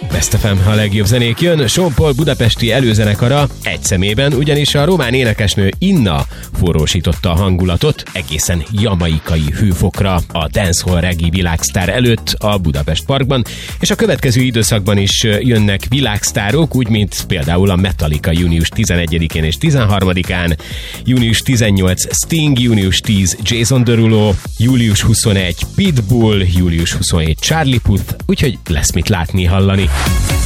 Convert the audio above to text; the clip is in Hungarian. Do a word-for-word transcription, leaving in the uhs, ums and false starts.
Best ef em, a legjobb zenék jön. Sean Paul budapesti előzenekara egy szemében, ugyanis a román énekesnő Inna forrósította a hangulatot egészen jamaikai hőfokra a dancehall reggae világsztár előtt a Budapest Parkban, és a következő időszakban is jönnek világsztárok, úgy mint például a Metallica június tizenegyedikén és tizenharmadikán, június tizennyolc Sting, június tíz Jason Derulo, július huszonegy Pitbull, július huszonhét Charlie Puth, úgyhogy lesz mit látni, hallani.